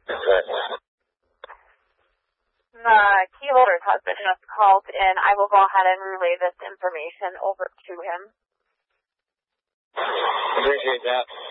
The key holder's husband just called in. I will go ahead and relay this information over to him. Appreciate that.